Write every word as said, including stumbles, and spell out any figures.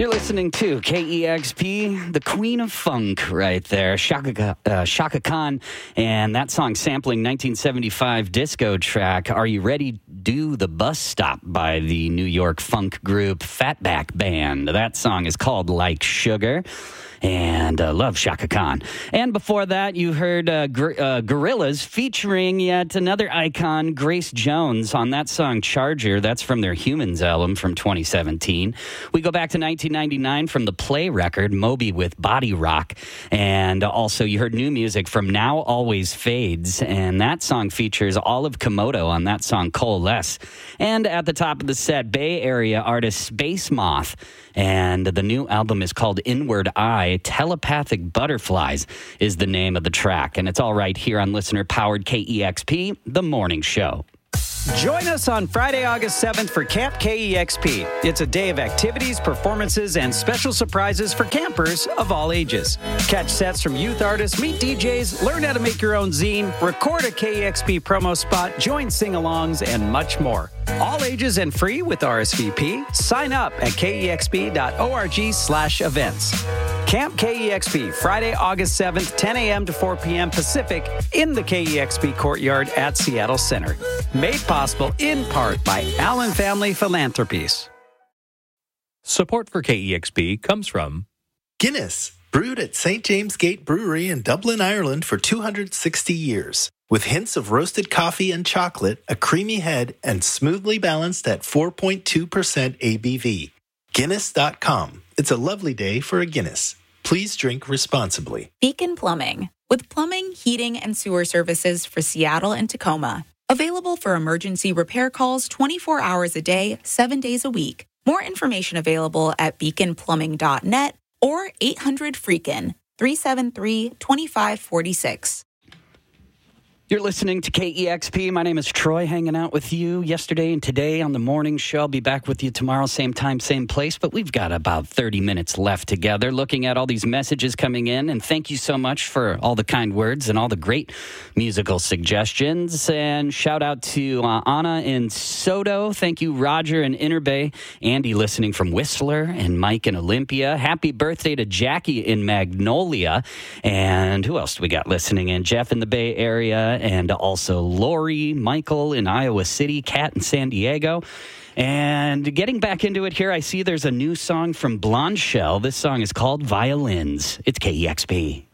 You're listening to K E X P, the queen of funk right there, Shaka, uh, Shaka Khan, and that song sampling nineteen seventy-five disco track, Are You Ready? Do the Bus Stop by the New York funk group Fatback Band. That song is called Like Sugar. And uh, love Shaka Khan. And before that, you heard uh, Gor- uh, Gorillaz featuring yet another icon, Grace Jones, on that song Charger. That's from their Humans album from twenty seventeen. We go back to nineteen ninety-nine from the Play record, Moby with Body Rock. And also you heard new music from Now Always Fades. And that song features Olive Komodo on that song Coalesce. And at the top of the set, Bay Area artist Space Moth. And the new album is called Inward Eye. Telepathic Butterflies is the name of the track. And it's all right here on listener-powered K E X P, The Morning Show. Join us on Friday, August seventh for Camp K E X P. It's a day of activities, performances, and special surprises for campers of all ages. Catch sets from youth artists, meet D Js, learn how to make your own zine, record a K E X P promo spot, join sing-alongs, and much more. All ages and free with R S V P. Sign up at kexp.org slash events. Camp K E X P, Friday, August seventh, ten a.m. to four p.m. Pacific in the K E X P courtyard at Seattle Center. Made possible in part by Allen Family Philanthropies. Support for K E X P comes from Guinness, brewed at Saint James Gate Brewery in Dublin, Ireland for two hundred sixty years. With hints of roasted coffee and chocolate, a creamy head, and smoothly balanced at four point two percent A B V. Guinness dot com. It's a lovely day for a Guinness. Please drink responsibly. Beacon Plumbing. With plumbing, heating, and sewer services for Seattle and Tacoma. Available for emergency repair calls twenty-four hours a day, seven days a week. More information available at beacon plumbing dot net or eight hundred freakin, three seven three, two five four six. You're listening to K E X P. My name is Troy, hanging out with you yesterday and today on the morning show. I'll be back with you tomorrow, same time, same place. But we've got about thirty minutes left together looking at all these messages coming in. And thank you so much for all the kind words and all the great musical suggestions. And shout out to uh, Anna in Soto. Thank you, Roger in Inner Bay. Andy listening from Whistler and Mike in Olympia. Happy birthday to Jackie in Magnolia. And who else do we got listening in? Jeff in the Bay Area. And also Lori, Michael in Iowa City, Kat in San Diego. And getting back into it here, I see there's a new song from Blonde Shell. This song is called Violins. It's K E X P.